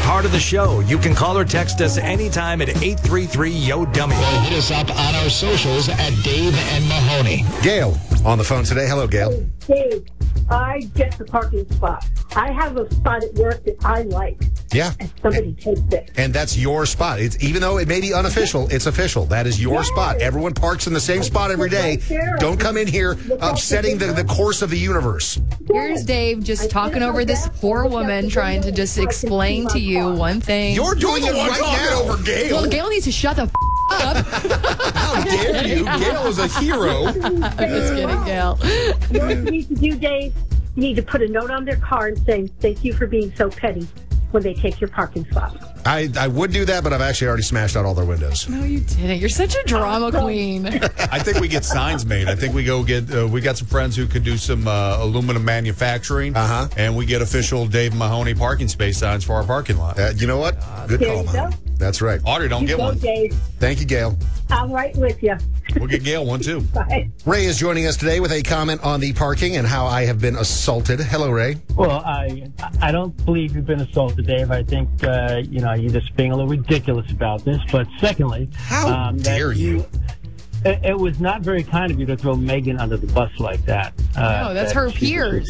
part of the show. You can call or text us anytime at 833-YO-DUMMY. Hit us up on our socials at Dave and Mahoney. Gail on the phone today. Hello, Gail. Dave, I get the parking spot. I have a spot at work that I like. Yeah. And somebody takes it. And that's your spot. It's even though it may be unofficial, it's official. That is your spot. Everyone parks in the same spot every day. Don't come in here upsetting the course of the universe. Here's Dave just talking over this poor woman, trying to just explain to you one thing. You're doing it right now. Over Gail. Well, Gail needs to shut the up. How dare you? Gail is a hero. I'm just kidding, Gail. You know what you need to do, Dave? You need to put a note on their car and say, thank you for being so petty when they take your parking spot. I would do that, but I've actually already smashed out all their windows. No, you didn't. You're such a drama queen. I think we get signs made. I think we go get, we got some friends who could do some aluminum manufacturing. And we get official Dave Mahoney parking space signs for our parking lot. You know what? Good There call, you go. Mom. That's right. Audrey, don't get Go, one. Dave. Thank you, Gail. I'm right with you. We'll get Gail one, too. Bye. Ray is joining us today with a comment on the parking and how I have been assaulted. Hello, Ray. Well, I don't believe you've been assaulted, Dave. I think, you're just being a little ridiculous about this. But secondly, How dare you? It was not very kind of you to throw Megan under the bus like that. No, that's her she- peers.